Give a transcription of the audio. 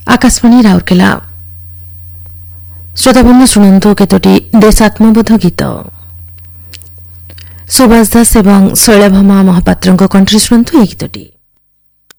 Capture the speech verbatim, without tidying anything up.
आकाशवाणी राउरकेला श्रोताबंधु शुणु केतोटी देशात्मबोध गीत सुभाष दास एवं शैलभामा महापात्र कंठरे शुणु ए गीतटी।